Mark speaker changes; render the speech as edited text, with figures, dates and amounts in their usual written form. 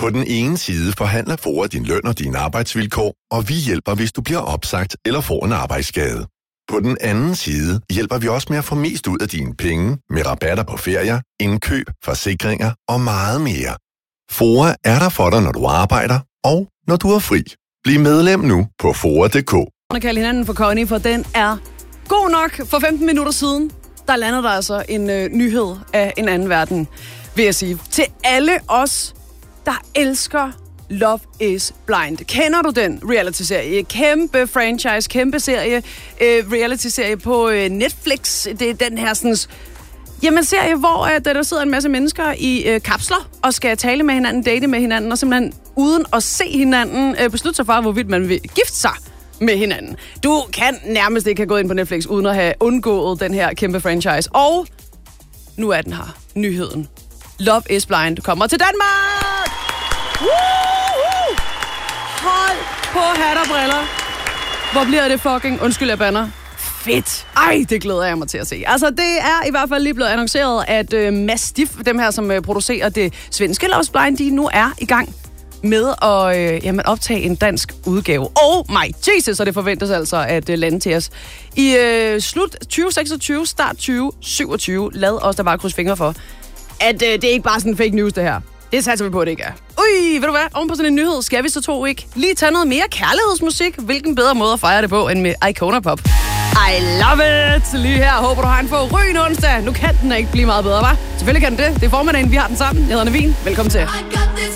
Speaker 1: På den ene side forhandler FOA din løn og dine arbejdsvilkår, og vi hjælper, hvis du bliver opsagt eller får en arbejdsskade. På den anden side hjælper vi også med at få mest ud af dine penge med rabatter på ferier, indkøb, forsikringer og meget mere. FOA er der for dig, når du arbejder og når du er fri. Bliv medlem nu på FOA.dk.
Speaker 2: Jeg kalder hinanden for Connie, for den er god nok. For 15 minutter siden, der lander der altså en nyhed af en anden verden, vil jeg sige. Til alle os, der elsker Love is Blind. Kender du den reality-serie? Kæmpe franchise, kæmpe serie, reality-serie på Netflix. Det er den her sådan... Jamen, serie, hvor der sidder en masse mennesker i kapsler og skal tale med hinanden, date med hinanden, og simpelthen uden at se hinanden beslutte sig for, hvorvidt man vil gifte sig med hinanden. Du kan nærmest ikke have gået ind på Netflix, uden at have undgået den her kæmpe franchise. Og nu er den her, nyheden. Love is Blind kommer til Danmark! Woo! Hold på hat og briller. Hvor bliver det fucking, undskyld jeg bander, fedt. Ej, det glæder jeg mig til at se. Altså, det er i hvert fald lige blevet annonceret, at Mastiff, dem her, som producerer det svenske Love is Blind, de nu er i gang med at optage en dansk udgave. Oh my Jesus, og det forventes altså at lande til os i slut 2026, start 2027. Lad os da bare krydse fingre for, at det er ikke bare sådan fake news, det her. Det satser vi på, at det ikke er. Ui, ved du hvad? Oven på sådan en nyhed, skal vi så tro ikke lige tage noget mere kærlighedsmusik? Hvilken bedre måde at fejre det på, end med Icona Pop? I love it! Lige her. Håber du har en forrygende onsdag. Nu kan den ikke blive meget bedre, hva'? Selvfølgelig kan den det. Det er formiddagen, vi har den sammen. Jeg hedder Navin. Velkommen til.